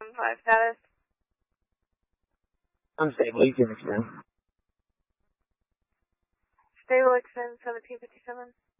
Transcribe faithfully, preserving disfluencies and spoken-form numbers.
seven five status. Unstable, you can extend. Stable extend seventeen fifty-seven.